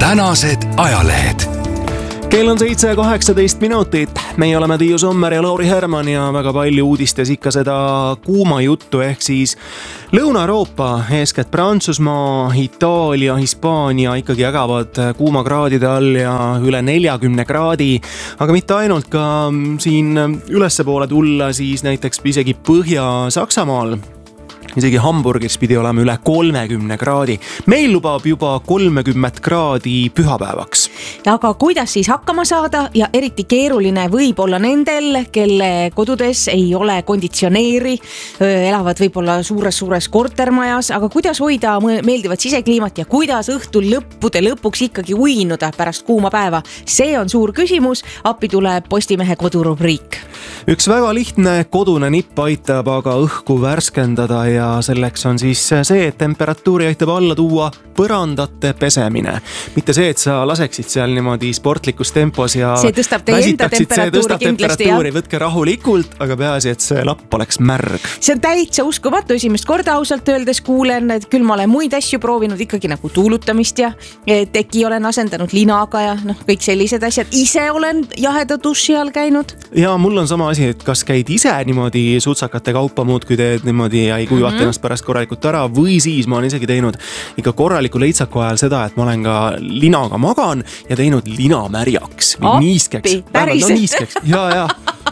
tänased ajalehed. Kell on 7:18. Meie oleme Tiiu Sommer ja Lauri Herman ja väga palju uudistes ikka seda kuuma juttu ehk siis Lõuna-Euroopa, eeskätt Prantsusmaa, Itaalia, Hispaania ikkagi ägavad kuumakraadide all ja üle 40 kraadi. Aga mitte ainult, ka siin ülespoole tulla siis näiteks isegi Põhja-Saksamaal. Isegi Hamburgis pidi olema üle 30 kraadi. Meil lubab juba 30 kraadi pühapäevaks. Aga kuidas siis hakkama saada ja eriti keeruline võib olla nendel, kelle kodudes ei ole konditsioneeri, elavad võib-olla suures kortermajas, aga kuidas hoida meeldivat sisekliimat ja kuidas õhtul lõpuks ikkagi uinuda pärast kuuma päeva? See on suur küsimus, appi tuleb Postimehe kodurubriik. Üks väga lihtne kodune nipp aitab aga õhku värskendada ja selleks on siis see, et temperatuuri aitab alla tuua põrandate pesemine. Mitte see, et sa laseksid seal niimoodi sportlikus tempos ja see tõstab teie enda temperatuuri, võtke rahulikult, aga peaasi, et see lapp oleks märg. See on täitsa uskumatu, esimest korda ausalt öeldes kuulen, et küll ma olen muid asju proovinud, ikkagi nagu tuulutamist ja teki olen asendanud linaga ja kõik sellised asjad. Ise olen jaheda duši all käinud. Ja mul on sama asi, et kas käid ise niimoodi sutsakate kaupa muud, kui teed niimoodi ja ei kuivata ennast pärast korralikult ära, või siis ma olen isegi teinud ikka korraliku leitsaku ajal seda, et ma olen ka linaga magan ja teinud lina märjaks või niiskeks. Päriselt? Ja.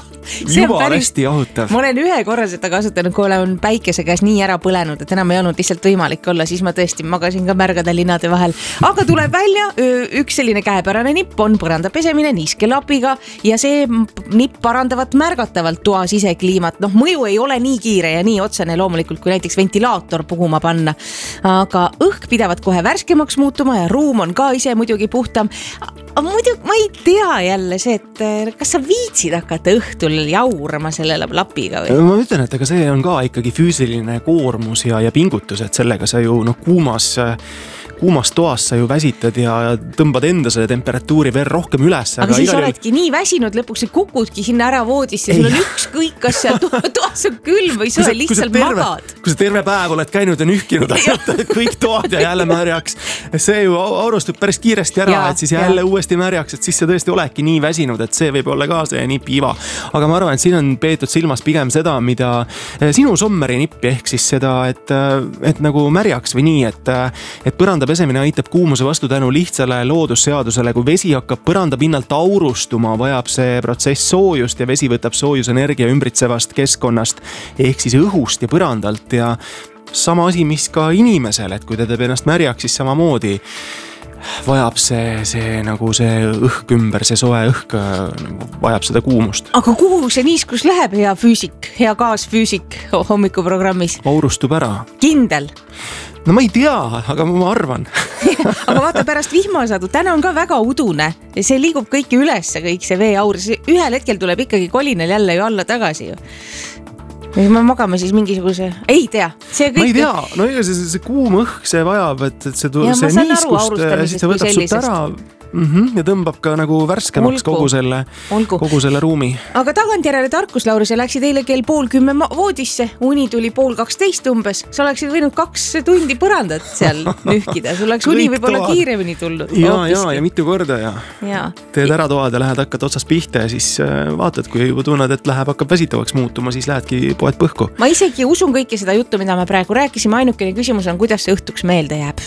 Juba hästi jahutav. Ma olen ühe korra seda kasutanud, kui olen päikese käes nii ära põlenud, et enam ei olnud lihtsalt võimalik olla, siis ma tõesti magasin ka märgade linade vahel. Aga tuleb välja, üks selline käepärane nipp on põranda pesemine niiskelapiga ja see nipp parandavat märgatavalt toa sisekliimat. Mõju ei ole nii kiire ja nii otsene loomulikult, kui näiteks ventilaator puhuma panna. Aga õhk pidavat kohe värskemaks muutuma ja ruum on ka ise muidugi puhtam. Muidu ma ei tea jälle see, et kas sa viitsid hakata õhtul jaurama sellele lapiga või? Ma ütlen, et see on ka ikkagi füüsiline koormus ja pingutus, et sellega sa ju kuumas toas sa ju väsitad ja tõmbad enda selle temperatuuri veel rohkem üles. Aga siis oledki nii väsinud, lõpuks kukudki sinna ära voodisse, sul on ükskõik, kas seal toas on külm või sa lihtsalt magad. Kui sa terve päev oled käinud ja nühkinud, kõik toad ja jälle märjaks. See ju aurustub päris kiiresti ära, et siis jälle uuesti märjaks, et siis sa tõesti oledki nii väsinud, et see võib olla ka see nipi iva. Aga ma arvan, et siin on peetud silmas pigem seda, mida sinu Sommeri nippi ehk siis seda, et nagu märjaks või nii, et põranda pesemine aitab kuumuse vastu tänu lihtsale loodusseadusele. Kui vesi hakkab põranda pinnalt aurustuma, vajab see protsess soojust ja vesi võtab soojusenergia ümbritsevast keskkonnast ehk siis õhust ja põrandalt ja sama asi, mis ka inimesel, et kui ta teeb ennast märjaks, siis samamoodi vajab see õhk ümber, see soe õhk vajab seda kuumust. Aga kuhu see niiskus läheb, hea füüsik, hea kaasfüüsik hommikuprogrammis? Aurustub ära. Kindel? No ma ei tea, aga ma arvan. Aga vaata pärast vihmasadu, täna on ka väga udune ja see liigub kõiki üles, kõik see veeaur. Ühel hetkel tuleb ikkagi kolinal jälle ju alla tagasi ju. Me magame siis mingisuguse, ei tea. Ma ei tea, see kuum õhk, see vajab, et see niiskust, siis see võtab sult ära ja tõmbab ka nagu värskemaks kogu selle ruumi. Aga tagantjärele tarkus, Lauri, sa läksid eile kell 9:30 voodisse, uni tuli 11:30 umbes. Sa oleksid võinud 2 tundi põrandat seal nühkida, sul oleks uni võib-olla kiiremini tulnud. Ja mitu korda ja teed ära toad ja lähed hakkad otsast pihta ja siis vaatad, kui juba tunned, et hakkab väsitavaks muutuma, siis lähedki poed põhku. Ma isegi usun kõike seda juttu, mida me praegu rääkisime, ainukene küsimus on, kuidas see õhtuks meelde jääb.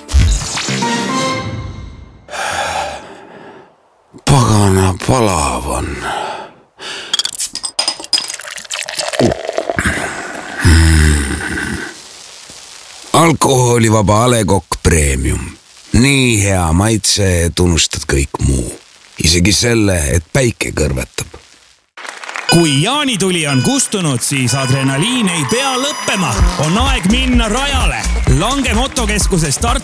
Pagana palav on. Alkoholivaba A Le Coq Premium. Nii hea maitse, et unustad kõik muu. Isegi selle, et päike kõrvetab. Kui jaanituli on kustunud, siis adrenaliin ei pea lõppema. On aeg minna rajale. Lange motokeskuse start